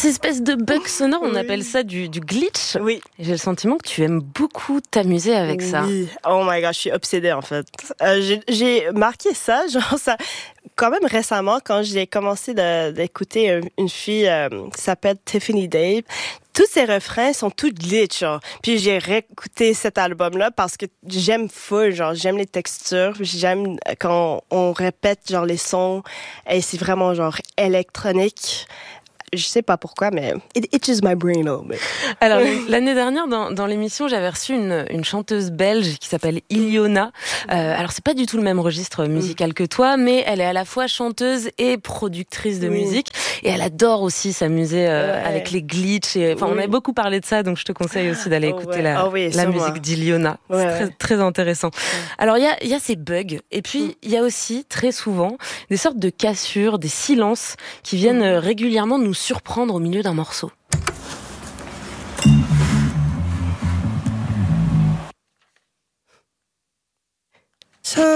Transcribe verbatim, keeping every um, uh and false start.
Ces espèces de bugs sonores, on oui. appelle ça du, du glitch. Oui. J'ai le sentiment que tu aimes beaucoup t'amuser avec oui. ça. Oh my god, je suis obsédée en fait. Euh, j'ai, j'ai marqué ça, genre ça, quand même récemment, quand j'ai commencé de, d'écouter une, une fille euh, qui s'appelle Tiffany Dave. Tous ces refrains sont tout glitch, genre. Puis j'ai réécouté cet album-là parce que j'aime full, genre, j'aime les textures, j'aime quand on répète, genre, les sons, et c'est vraiment, genre, électronique. Je sais pas pourquoi, mais it itches my brain a little bit. Alors, l'année dernière, dans, dans l'émission, j'avais reçu une, une chanteuse belge qui s'appelle Iliona. Euh, alors, c'est pas du tout le même registre musical que toi, mais elle est à la fois chanteuse et productrice de oui. musique. Et elle adore aussi s'amuser euh, ouais. avec les glitches. Et, enfin, oui. on avait beaucoup parlé de ça, donc je te conseille aussi d'aller oh, écouter ouais. la, oh, oui, la musique d'Iliona. Ouais, c'est ouais. très, très intéressant. Ouais. Alors, il y a, y a ces bugs. Et puis, il mm. y a aussi, très souvent, des sortes de cassures, des silences qui viennent mm. régulièrement nous surprendre au milieu d'un morceau.